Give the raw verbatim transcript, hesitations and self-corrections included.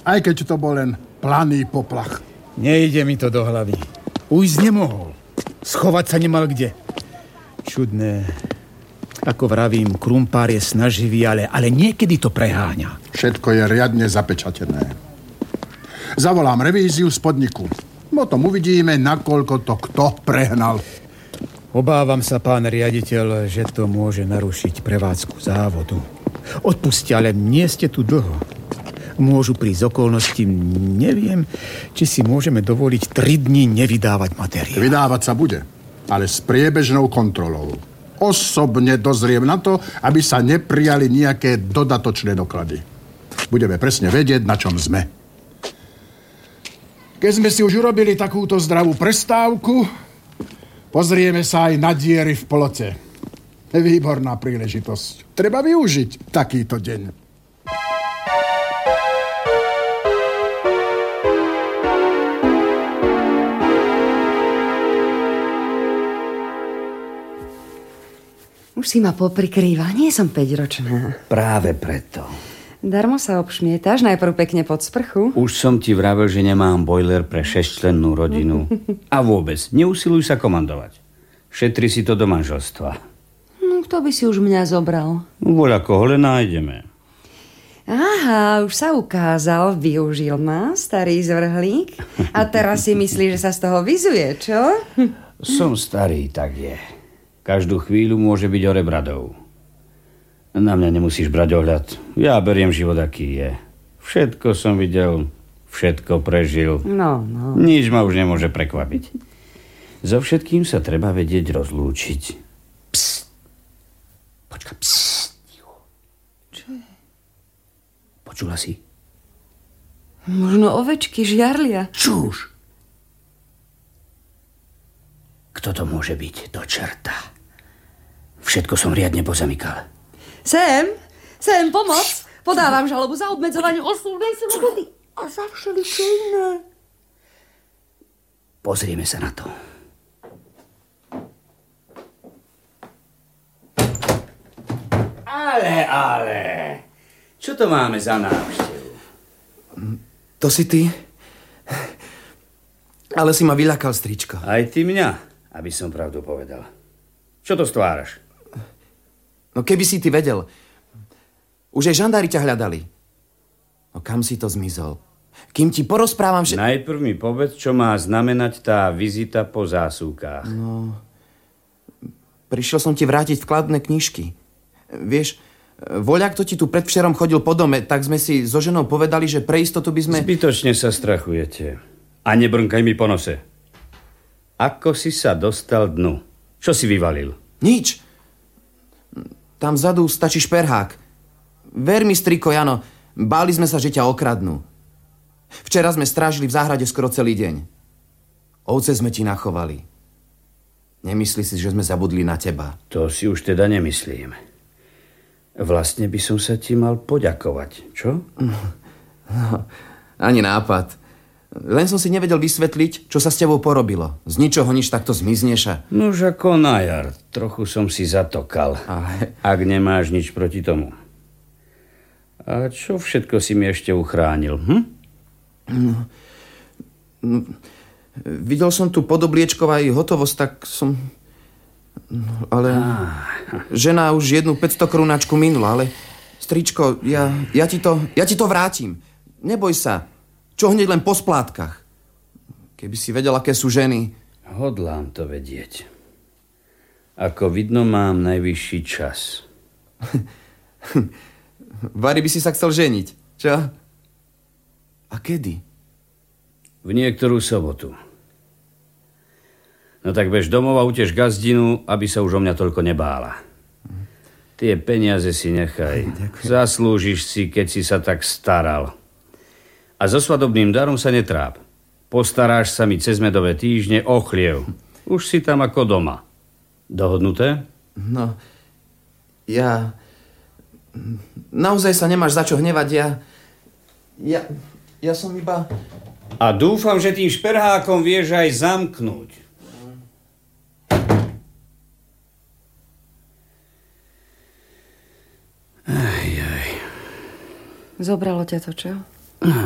Aj keď to bol len planý poplach. Nejde mi to do hlavy. Ujsť nemohol. Schovať sa nemal kde. Čudné. Ako vravím, krumpár je snaživý, ale, ale niekedy to preháňa. Všetko je riadne zapečatené. Zavolám revíziu z podniku. Potom uvidíme, nakoľko to kto prehnal. Obávam sa, pán riaditeľ, že to môže narušiť prevádzku závodu. Odpusťte, ale nie ste tu dlho. Môžu prísť okolnosti, neviem, či si môžeme dovoliť tri dni nevydávať materiál. Vydávať sa bude, ale s priebežnou kontrolou. Osobne dozriem na to, aby sa neprijali nejaké dodatočné doklady. Budeme presne vedieť, na čom sme. Keď sme si už urobili takúto zdravú prestávku, pozrieme sa aj na diery v plote. Výborná príležitosť. Treba využiť takýto deň. Už si ma poprikrýva, nie som päťročná. Práve preto. Darmo sa obšmietaš, najprv pekne pod sprchu. Už som ti vravel, že nemám bojler pre šesťčlennú rodinu. A vôbec, neusiluj sa komandovať. Šetri si to do manželstva. No, kto by si už mňa zobral? Voľa koho len nájdeme. Aha, už sa ukázal, využil ma, starý zvrhlík. A teraz si myslí, že sa z toho vyzuje, čo? Som starý, tak je. Každú chvíľu môže byť orebradou. Na mňa nemusíš brať ohľad. Ja beriem život, aký je. Všetko som videl, všetko prežil. No, no. Nič ma už nemôže prekvapiť. So všetkým sa treba vedieť rozlúčiť. Psst. Počka, psst. Čo je? Počula si? Možno ovečky žiarlia. Čuž. Kto to môže byť? Do čerta. Všetko som riadne pozamykal. Sem, sem, pomoc. Podávam žalobu za obmedzovanie osobnej slobody a za všeličo iné. Pozrieme sa na to. Ale, ale. Čo to máme za návštevu? To si ty? Ale si ma vyľakal, stričko. Aj ty mňa, aby som pravdu povedal. Čo to stváraš? No keby si ty vedel. Už aj žandári ťa hľadali. No kam si to zmizol? Kým ti porozprávam, že... Najprv mi povedz, čo má znamenať tá vizita po zásuvkách. No... Prišiel som ti vrátiť vkladné knižky. Vieš, voľak, kto ti tu predvčerom chodil po dome, tak sme si so ženou povedali, že pre istotu by sme... Zbytočne sa strachujete. A nebrnkaj mi po nose. Ako si sa dostal dnu? Čo si vyvalil? Nič. Tam vzadu stačí šperhák. Ver mi, striko Jano, báli sme sa, že ťa okradnú. Včera sme strážili v záhrade skoro celý deň. Ovce sme ti nachovali. Nemyslí si, že sme zabudli na teba? To si už teda nemyslím. Vlastne by som sa ti mal poďakovať, čo? No, ani nápad. Len som si nevedel vysvetliť, čo sa s tebou porobilo. Z ničoho nič takto zmizneš a... Nož ako na jar. Trochu som si zatokal. Ale... Ak nemáš nič proti tomu. A čo všetko si mi ešte uchránil, hm? No, no, videl som tu pod obliečkou aj hotovosť, tak som... No, ale... Ah. Žena už jednu päťsto korunáčku minula, ale... Stričko, ja, ja, ti to, ja ti to vrátim. Neboj sa. Čo hneď len po splátkach? Keby si vedel, aké sú ženy. Hodlám to vedieť. Ako vidno, mám najvyšší čas. Vary by si sa chcel ženiť, čo? A kedy? V niektorú sobotu. No tak bež domov a utež gazdinu, aby sa už o mňa toľko nebála. Tie peniaze si nechaj. Ďakujem. Zaslúžiš si, keď si sa tak staral. A so svadobným darom sa netráp. Postaráš sa mi cez medové týždne o chliev. Už si tam ako doma. Dohodnuté? No, ja... Naozaj sa nemáš za čo hnevať, ja... Ja, ja som iba... A dúfam, že tým šperhákom vieš aj zamknúť. Aj, aj. Zobralo ťa to, čo?